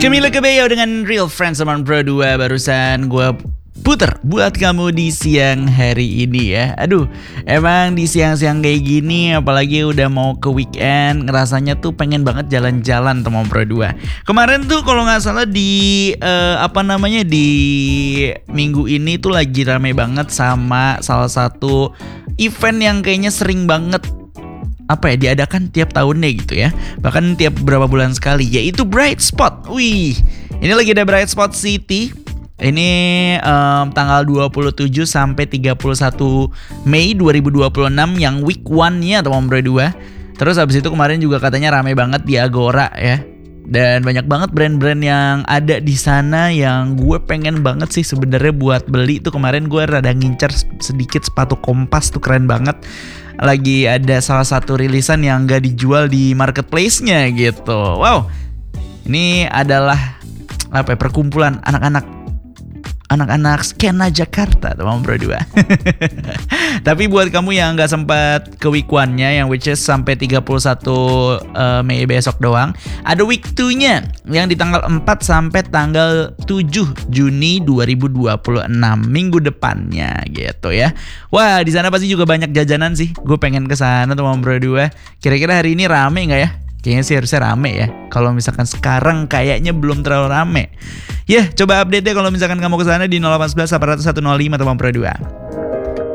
Camila Cabello dengan Real Friends sama Pro 2 barusan gue puter buat kamu di siang hari ini ya. Aduh, emang di siang-siang kayak gini apalagi udah mau ke weekend, ngerasanya tuh pengen banget jalan-jalan sama Pro 2. Kemarin tuh kalau gak salah di di minggu ini tuh lagi rame banget sama salah satu event yang kayaknya sering banget diadakan tiap tahunnya gitu ya. Bahkan tiap berapa bulan sekali, yaitu Bright Spot. Wih, ini lagi ada Bright Spot City. Ini tanggal 27 sampai 31 Mei 2026 yang week 1-nya teman Bro 2. Terus habis itu kemarin juga katanya rame banget di Agora ya. Dan banyak banget brand-brand yang ada di sana yang gue pengen banget sih sebenarnya buat beli. Tuh kemarin gue rada ngincer sedikit sepatu Kompas tuh, keren banget. Lagi ada salah satu rilisan yang gak dijual di marketplace-nya gitu. Wow, ini adalah perkumpulan anak-anak skena Jakarta teman Bro 2. Tapi buat kamu yang gak sempat ke week 1-nya yang which is sampai 31 Mei besok doang, ada week 2-nya yang di tanggal 4 sampai tanggal 7 Juni 2026, minggu depannya gitu ya. Wah, di sana pasti juga banyak jajanan sih. Gue pengen ke sana teman Bro 2. Kira-kira hari ini rame enggak ya? Kayaknya sih harusnya rame ya. Kalau misalkan sekarang kayaknya belum terlalu rame. Ya, coba update deh kalau misalkan kamu ke sana di 0811 801 105 teman Pro 2.